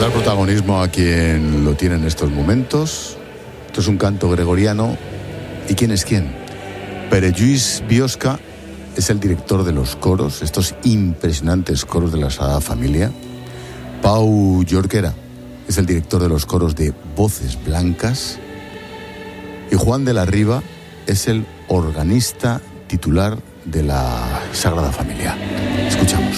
Total protagonismo a quien lo tiene en estos momentos. Esto es un canto gregoriano. ¿Y quién es quién? Pere Lluís Biosca es el director de los coros, estos impresionantes coros de la Sagrada Familia. Pau Jorquera es el director de los coros de Voces Blancas. Y Juan de la Riva es el organista titular de la Sagrada Familia. Escuchamos.